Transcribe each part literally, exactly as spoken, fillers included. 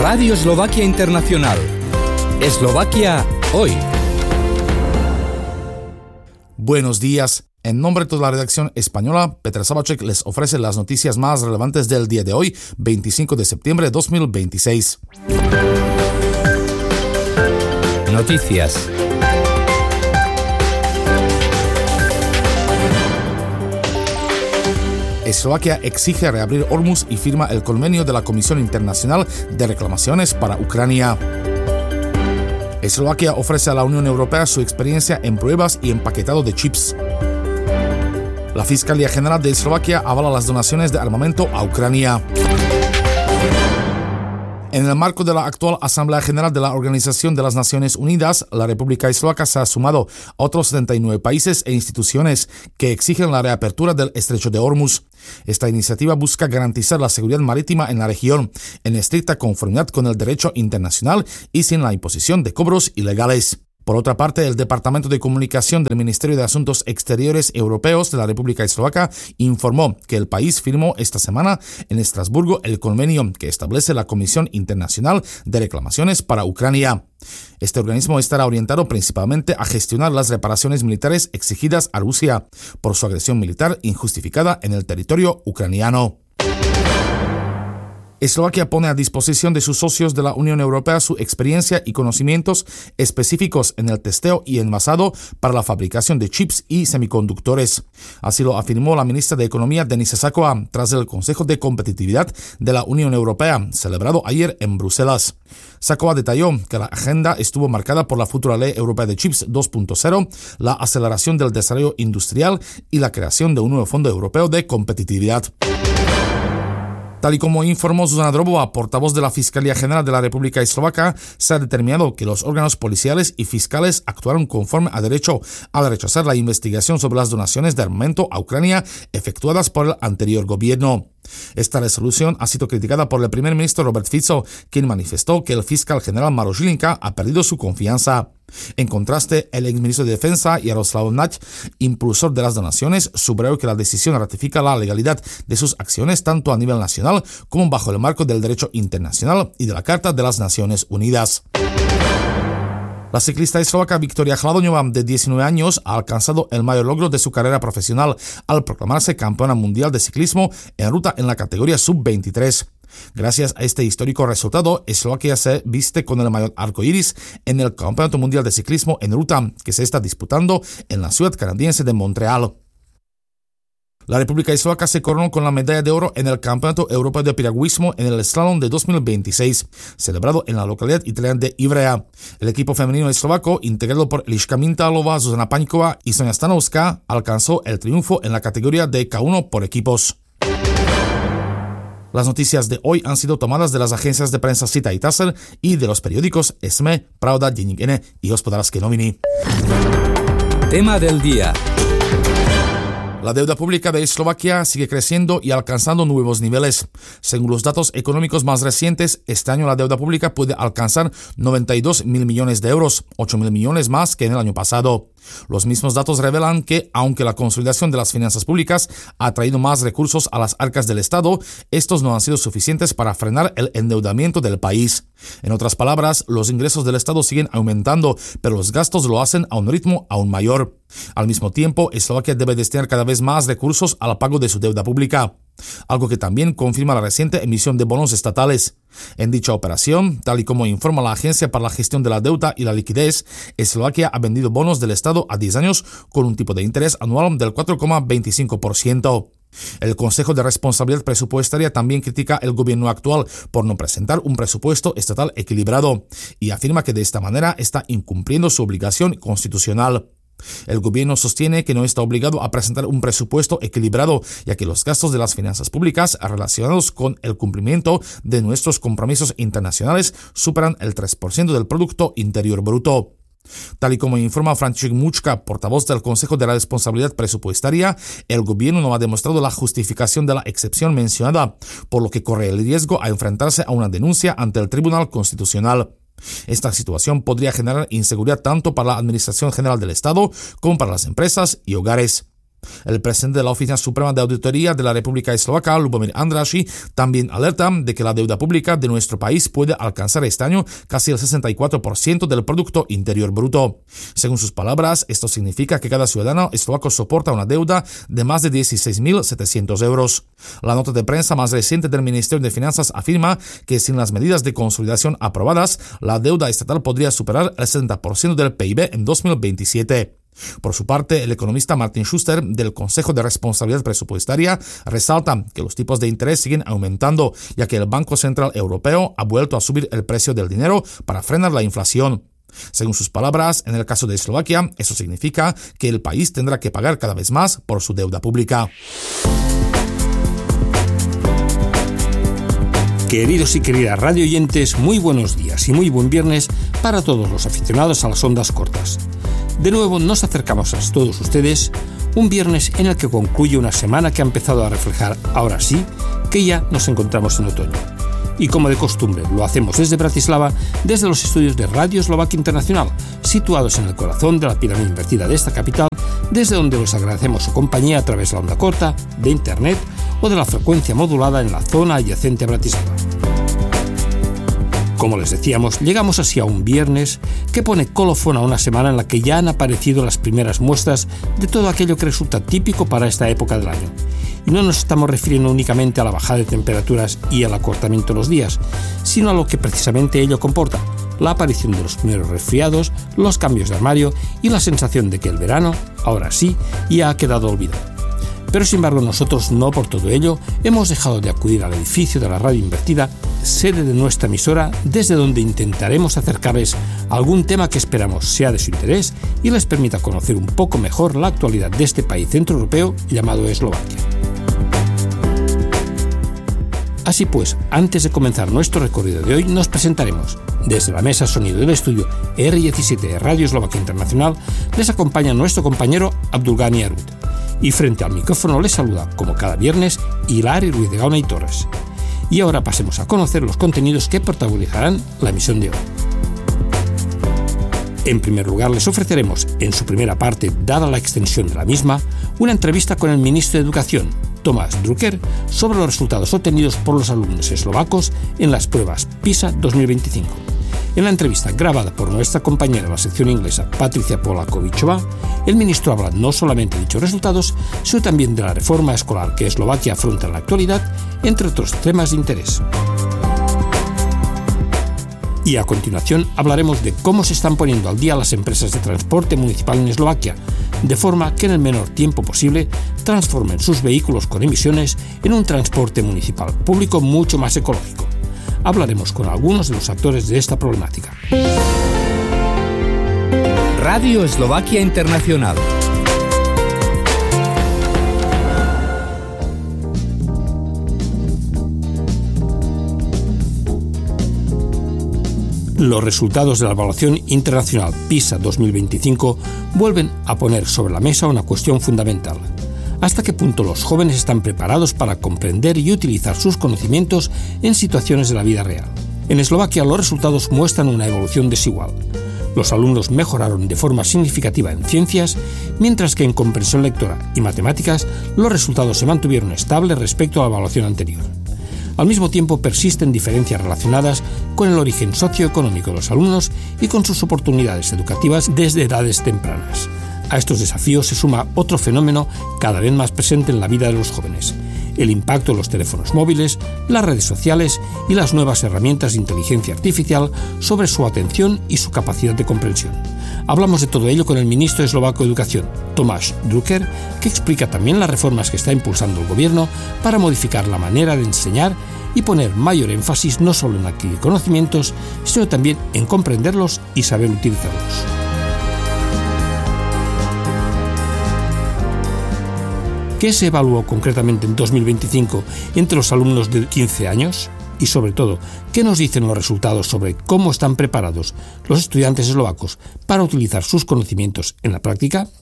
Radio Eslovaquia Internacional. Eslovaquia hoy. Buenos días. En nombre de toda la redacción española, Petr Sabacek les ofrece las noticias más relevantes del día de hoy, veinticinco de septiembre de dos mil veintiséis. Noticias. Eslovaquia exige reabrir Hormuz y firma el convenio de la Comisión Internacional de Reclamaciones para Ucrania. Eslovaquia ofrece a la Unión Europea su experiencia en pruebas y empaquetado de chips. La Fiscalía General de Eslovaquia avala las donaciones de armamento a Ucrania. En el marco de la actual Asamblea General de la Organización de las Naciones Unidas, la República Eslovaca se ha sumado a otros setenta y nueve países e instituciones que exigen la reapertura del estrecho de Hormuz. Esta iniciativa busca garantizar la seguridad marítima en la región, en estricta conformidad con el derecho internacional y sin la imposición de cobros ilegales. Por otra parte, el Departamento de Comunicación del Ministerio de Asuntos Exteriores Europeos de la República Eslovaca informó que el país firmó esta semana en Estrasburgo el convenio que establece la Comisión Internacional de Reclamaciones para Ucrania. Este organismo estará orientado principalmente a gestionar las reparaciones militares exigidas a Rusia por su agresión militar injustificada en el territorio ucraniano. Eslovaquia pone a disposición de sus socios de la Unión Europea su experiencia y conocimientos específicos en el testeo y envasado para la fabricación de chips y semiconductores. Así lo afirmó la ministra de Economía Denisa Saková tras el Consejo de Competitividad de la Unión Europea, celebrado ayer en Bruselas. Saková detalló que la agenda estuvo marcada por la futura Ley Europea de Chips dos punto cero, la aceleración del desarrollo industrial y la creación de un nuevo Fondo Europeo de Competitividad. Tal y como informó Zuzana Drobová, portavoz de la Fiscalía General de la República Eslovaca, se ha determinado que los órganos policiales y fiscales actuaron conforme a derecho al rechazar la investigación sobre las donaciones de armamento a Ucrania efectuadas por el anterior gobierno. Esta resolución ha sido criticada por el primer ministro Robert Fico, quien manifestó que el fiscal general Maroš Žilinka ha perdido su confianza. En contraste, el exministro de Defensa, Jaroslav Nať, impulsor de las donaciones, subrayó que la decisión ratifica la legalidad de sus acciones tanto a nivel nacional como bajo el marco del derecho internacional y de la Carta de las Naciones Unidas. La ciclista eslovaca Viktoria Hladoňová, de diecinueve años, ha alcanzado el mayor logro de su carrera profesional al proclamarse campeona mundial de ciclismo en ruta en la categoría sub veintitrés. Gracias a este histórico resultado, Eslovaquia se viste con el mayor arco iris en el Campeonato Mundial de Ciclismo en ruta que se está disputando en la ciudad canadiense de Montreal. La República Eslovaca se coronó con la medalla de oro en el Campeonato Europeo de Piragüismo en el Slalom de dos mil veintiséis, celebrado en la localidad italiana de Ivrea. El equipo femenino eslovaco, integrado por Eliška Mintálová, Zuzana Paňková y Sonia Stanovská, alcanzó el triunfo en la categoría de K uno por equipos. Las noticias de hoy han sido tomadas de las agencias de prensa Sita y Taser y de los periódicos SME, Pravda, Deník N y Hospodářské noviny. Tema del día. La deuda pública de Eslovaquia sigue creciendo y alcanzando nuevos niveles. Según los datos económicos más recientes, este año la deuda pública puede alcanzar noventa y dos mil millones de euros, ocho mil millones más que en el año pasado. Los mismos datos revelan que, aunque la consolidación de las finanzas públicas ha traído más recursos a las arcas del Estado, estos no han sido suficientes para frenar el endeudamiento del país. En otras palabras, los ingresos del Estado siguen aumentando, pero los gastos lo hacen a un ritmo aún mayor. Al mismo tiempo, Eslovaquia debe destinar cada vez más recursos al pago de su deuda pública, algo que también confirma la reciente emisión de bonos estatales. En dicha operación, tal y como informa la Agencia para la Gestión de la Deuda y la Liquidez, Eslovaquia ha vendido bonos del Estado a diez años con un tipo de interés anual del cuatro coma veinticinco por ciento. El Consejo de Responsabilidad Presupuestaria también critica el gobierno actual por no presentar un presupuesto estatal equilibrado y afirma que de esta manera está incumpliendo su obligación constitucional. El gobierno sostiene que no está obligado a presentar un presupuesto equilibrado, ya que los gastos de las finanzas públicas relacionados con el cumplimiento de nuestros compromisos internacionales superan el tres por ciento del Producto Interior Bruto. Tal y como informa František Mučka, portavoz del Consejo de la Responsabilidad Presupuestaria, el gobierno no ha demostrado la justificación de la excepción mencionada, por lo que corre el riesgo a enfrentarse a una denuncia ante el Tribunal Constitucional. Esta situación podría generar inseguridad tanto para la Administración General del Estado como para las empresas y hogares. El presidente de la Oficina Suprema de Auditoría de la República Eslovaca, Lubomír Andrássy, también alerta de que la deuda pública de nuestro país puede alcanzar este año casi el sesenta y cuatro por ciento del Producto Interior Bruto. Según sus palabras, esto significa que cada ciudadano eslovaco soporta una deuda de más de dieciséis mil setecientos euros. La nota de prensa más reciente del Ministerio de Finanzas afirma que sin las medidas de consolidación aprobadas, la deuda estatal podría superar el setenta por ciento del P I B en dos mil veintisiete. Por su parte, el economista Martin Schuster del Consejo de Responsabilidad Presupuestaria resalta que los tipos de interés siguen aumentando, ya que el Banco Central Europeo ha vuelto a subir el precio del dinero para frenar la inflación. Según sus palabras, en el caso de Eslovaquia, eso significa que el país tendrá que pagar cada vez más por su deuda pública. Queridos y queridas radio oyentes, muy buenos días y muy buen viernes para todos los aficionados a las ondas cortas. De nuevo nos acercamos a todos ustedes un viernes en el que concluye una semana que ha empezado a reflejar, ahora sí, que ya nos encontramos en otoño. Y como de costumbre, lo hacemos desde Bratislava, desde los estudios de Radio Eslovaquia Internacional, situados en el corazón de la pirámide invertida de esta capital, desde donde les agradecemos su compañía a través de la onda corta, de internet o de la frecuencia modulada en la zona adyacente a Bratislava. Como les decíamos, llegamos así a un viernes que pone colofón a una semana en la que ya han aparecido las primeras muestras de todo aquello que resulta típico para esta época del año. Y no nos estamos refiriendo únicamente a la bajada de temperaturas y al acortamiento de los días, sino a lo que precisamente ello comporta, la aparición de los primeros resfriados, los cambios de armario y la sensación de que el verano, ahora sí, ya ha quedado olvidado. Pero sin embargo nosotros no por todo ello hemos dejado de acudir al edificio de la radio invertida, sede de nuestra emisora, desde donde intentaremos acercarles a algún tema que esperamos sea de su interés y les permita conocer un poco mejor la actualidad de este país centroeuropeo llamado Eslovaquia. Así pues, antes de comenzar nuestro recorrido de hoy, nos presentaremos. Desde la mesa sonido del estudio R diecisiete de Radio Eslovaquia Internacional les acompaña nuestro compañero Abdulgani Arut. Y frente al micrófono les saluda, como cada viernes, Hilari Ruiz de Gauna y Torres. Y ahora pasemos a conocer los contenidos que protagonizarán la emisión de hoy. En primer lugar, les ofreceremos, en su primera parte, dada la extensión de la misma, una entrevista con el ministro de Educación, Tomáš Drucker, sobre los resultados obtenidos por los alumnos eslovacos en las pruebas PISA dos mil veinticinco. En la entrevista grabada por nuestra compañera de la sección inglesa, Patricia Polakovičová, el ministro habla no solamente de dichos resultados, sino también de la reforma escolar que Eslovaquia afronta en la actualidad, entre otros temas de interés. Y a continuación hablaremos de cómo se están poniendo al día las empresas de transporte municipal en Eslovaquia, de forma que en el menor tiempo posible transformen sus vehículos con emisiones en un transporte municipal público mucho más ecológico. Hablaremos con algunos de los actores de esta problemática. Radio Eslovaquia Internacional. Los resultados de la evaluación internacional PISA dos mil veinticinco vuelven a poner sobre la mesa una cuestión fundamental. ¿Hasta qué punto los jóvenes están preparados para comprender y utilizar sus conocimientos en situaciones de la vida real? En Eslovaquia los resultados muestran una evolución desigual. Los alumnos mejoraron de forma significativa en ciencias, mientras que en comprensión lectora y matemáticas los resultados se mantuvieron estables respecto a la evaluación anterior. Al mismo tiempo persisten diferencias relacionadas con el origen socioeconómico de los alumnos y con sus oportunidades educativas desde edades tempranas. A estos desafíos se suma otro fenómeno cada vez más presente en la vida de los jóvenes: el impacto de los teléfonos móviles, las redes sociales y las nuevas herramientas de inteligencia artificial sobre su atención y su capacidad de comprensión. Hablamos de todo ello con el ministro eslovaco de Educación, Tomáš Drucker, que explica también las reformas que está impulsando el gobierno para modificar la manera de enseñar y poner mayor énfasis no solo en adquirir conocimientos, sino también en comprenderlos y saber utilizarlos. ¿Qué se evaluó concretamente en dos mil veinticinco entre los alumnos de quince años? Y sobre todo, ¿qué nos dicen los resultados sobre cómo están preparados los estudiantes eslovacos para utilizar sus conocimientos en la práctica?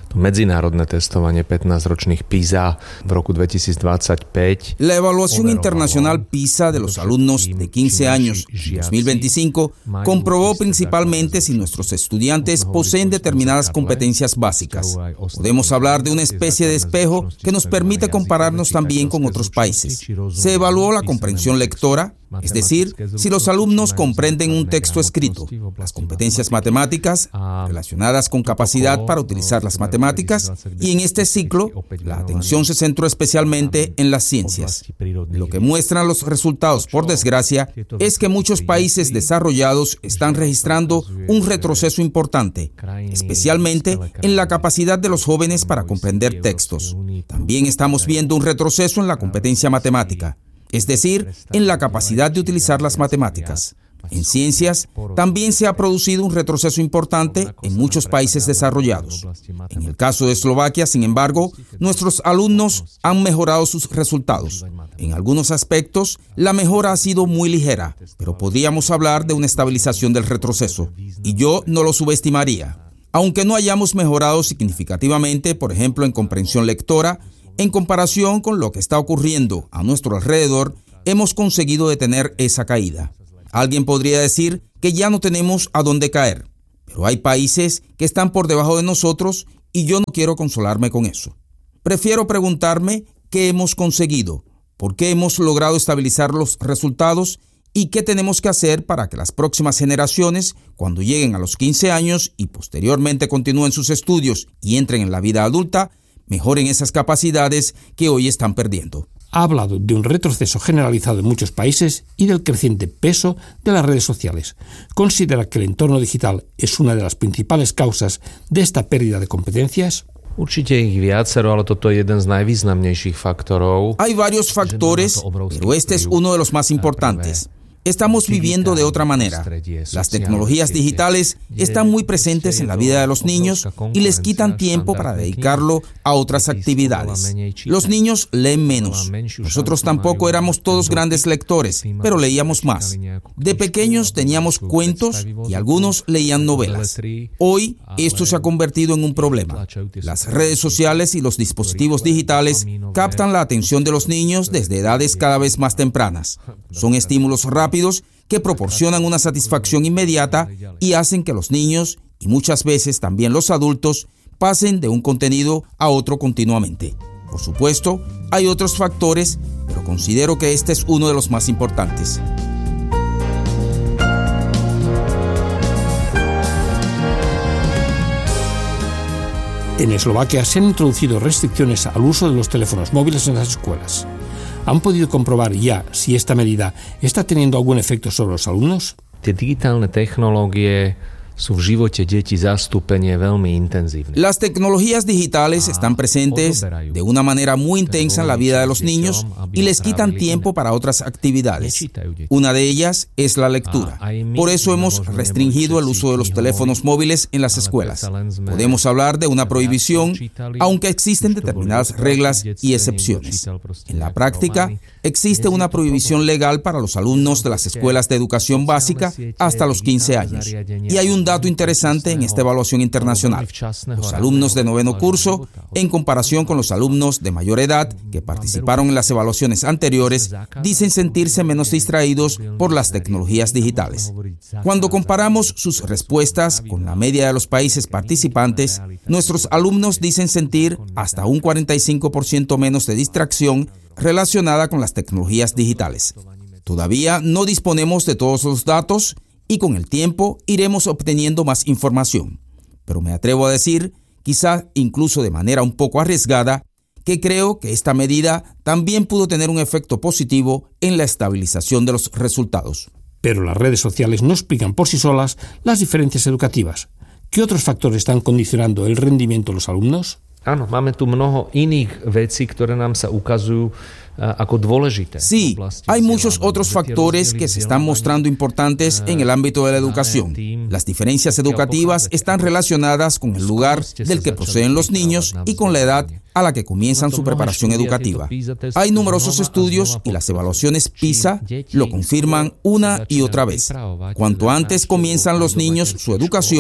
medzinárodné testovanie pätnásťročných PISA v roku dvetisícdvadsaťpäť. La evaluación internacional PISA de los alumnos de quince años en dos mil veinticinco comprobó principalmente si nuestros estudiantes poseen determinadas competencias básicas. Podemos hablar de una especie de espejo que nos permite compararnos también con otros países. Se evaluó la comprensión lectora, es decir, si los alumnos comprenden un texto escrito, las competencias matemáticas relacionadas con capacidad para utilizar las matemáticas, y en este ciclo la atención se centró especialmente en las ciencias. Lo que muestran los resultados, por desgracia, es que muchos países desarrollados están registrando un retroceso importante, especialmente en la capacidad de los jóvenes para comprender textos. También estamos viendo un retroceso en la competencia matemática, es decir, en la capacidad de utilizar las matemáticas. En ciencias, también se ha producido un retroceso importante en muchos países desarrollados. En el caso de Eslovaquia, sin embargo, nuestros alumnos han mejorado sus resultados. En algunos aspectos, la mejora ha sido muy ligera, pero podríamos hablar de una estabilización del retroceso, y yo no lo subestimaría. Aunque no hayamos mejorado significativamente, por ejemplo, en comprensión lectora, en comparación con lo que está ocurriendo a nuestro alrededor, hemos conseguido detener esa caída. Alguien podría decir que ya no tenemos a dónde caer, pero hay países que están por debajo de nosotros y yo no quiero consolarme con eso. Prefiero preguntarme qué hemos conseguido, por qué hemos logrado estabilizar los resultados y qué tenemos que hacer para que las próximas generaciones, cuando lleguen a los quince años y posteriormente continúen sus estudios y entren en la vida adulta, mejoren esas capacidades que hoy están perdiendo. Ha hablado de un retroceso generalizado en muchos países y del creciente peso de las redes sociales. ¿Considera que el entorno digital es una de las principales causas de esta pérdida de competencias? Určite ich viacero, ale toto je jeden z najvýznamnejších faktorov. Hay varios factores, pero este es uno de los más importantes. Estamos viviendo de otra manera. Las tecnologías digitales están muy presentes en la vida de los niños y les quitan tiempo para dedicarlo a otras actividades. Los niños leen menos. Nosotros tampoco éramos todos grandes lectores, pero leíamos más. De pequeños teníamos cuentos y algunos leían novelas. Hoy esto se ha convertido en un problema. Las redes sociales y los dispositivos digitales captan la atención de los niños desde edades cada vez más tempranas. Son estímulos rápidos que proporcionan una satisfacción inmediata y hacen que los niños, y muchas veces también los adultos, pasen de un contenido a otro continuamente. Por supuesto, hay otros factores, pero considero que este es uno de los más importantes. En Eslovaquia se han introducido restricciones al uso de los teléfonos móviles en las escuelas. ¿Han podido comprobar ya si esta medida está teniendo algún efecto sobre los alumnos? Tie digitálne technológie sú v živote detí zastúpenie veľmi intenzívne. Las tecnologías digitales están presentes de una manera muy intensa en la vida de los niños y les quitan tiempo para otras actividades. Una de ellas es la lectura. Por eso hemos restringido el uso de los teléfonos móviles en las escuelas. Podemos hablar de una prohibición, aunque existen determinadas reglas y excepciones. En la práctica, existe una prohibición legal para los alumnos de las escuelas de educación básica hasta los quince años. Y hay un dato interesante en esta evaluación internacional. Los alumnos de noveno curso, en comparación con los alumnos de mayor edad que participaron en las evaluaciones anteriores, dicen sentirse menos distraídos por las tecnologías digitales. Cuando comparamos sus respuestas con la media de los países participantes, nuestros alumnos dicen sentir hasta un cuarenta y cinco por ciento menos de distracción relacionada con las tecnologías digitales. Todavía no disponemos de todos los datos y con el tiempo iremos obteniendo más información. Pero me atrevo a decir, quizá incluso de manera un poco arriesgada, que creo que esta medida también pudo tener un efecto positivo en la estabilización de los resultados. Pero las redes sociales no explican por sí solas las diferencias educativas. ¿Qué otros factores están condicionando el rendimiento de los alumnos? Áno, máme tu mnoho iných vecí, ktoré nám sa ukazujú ako dôležité. Sí, hay muchos otros factores que se están mostrando importantes en el ámbito de la educación. Las diferencias educativas están relacionadas con el lugar del que proceden los niños y con la edad a la que comienzan su preparación educativa. Hay numerosos estudios y las evaluaciones PISA lo confirman una y otra vez. Cuanto antes comienzan los niños su educación,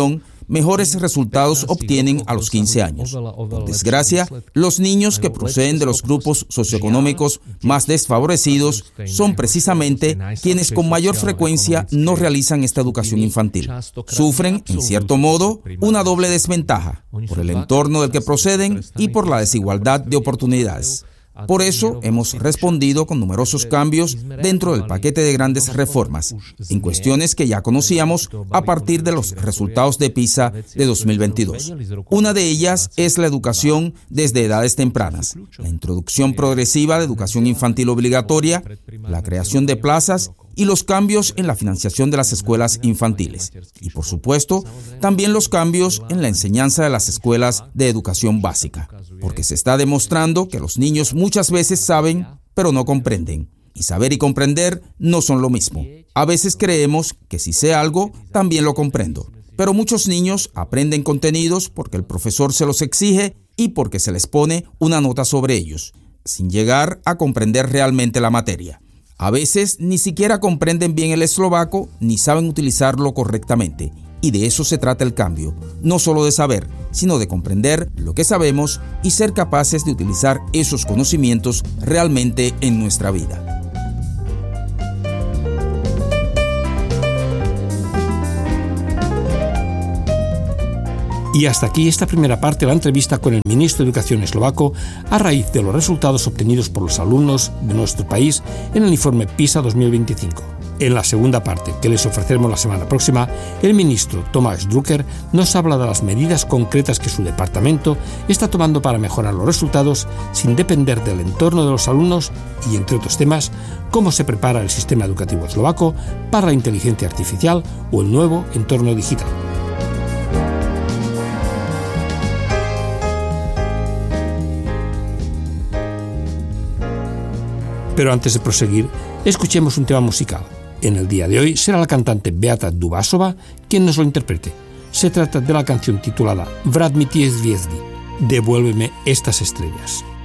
mejores resultados obtienen a los quince años. Por desgracia, los niños que proceden de los grupos socioeconómicos más desfavorecidos son precisamente quienes con mayor frecuencia no realizan esta educación infantil. Sufren, en cierto modo, una doble desventaja, por el entorno del que proceden y por la desigualdad de oportunidades. Por eso hemos respondido con numerosos cambios dentro del paquete de grandes reformas, en cuestiones que ya conocíamos a partir de los resultados de PISA de dos mil veintidós. Una de ellas es la educación desde edades tempranas, la introducción progresiva de educación infantil obligatoria, la creación de plazas y los cambios en la financiación de las escuelas infantiles. Y, por supuesto, también los cambios en la enseñanza de las escuelas de educación básica, porque se está demostrando que los niños muchas veces saben, pero no comprenden. Y saber y comprender no son lo mismo. A veces creemos que si sé algo, también lo comprendo. Pero muchos niños aprenden contenidos porque el profesor se los exige y porque se les pone una nota sobre ellos, sin llegar a comprender realmente la materia. A veces ni siquiera comprenden bien el eslovaco ni saben utilizarlo correctamente. Y de eso se trata el cambio, no solo de saber, sino de comprender lo que sabemos y ser capaces de utilizar esos conocimientos realmente en nuestra vida. Y hasta aquí esta primera parte de la entrevista con el ministro de Educación eslovaco a raíz de los resultados obtenidos por los alumnos de nuestro país en el informe PISA dos mil veinticinco. En la segunda parte, que les ofreceremos la semana próxima, el ministro Tomáš Drucker nos habla de las medidas concretas que su departamento está tomando para mejorar los resultados sin depender del entorno de los alumnos y, entre otros temas, cómo se prepara el sistema educativo eslovaco para la inteligencia artificial o el nuevo entorno digital. Pero antes de proseguir, escuchemos un tema musical. En el día de hoy será la cantante Beata Dubasova quien nos lo interprete. Se trata de la canción titulada Vrát mi tie zviezdy, Devuélveme estas estrellas.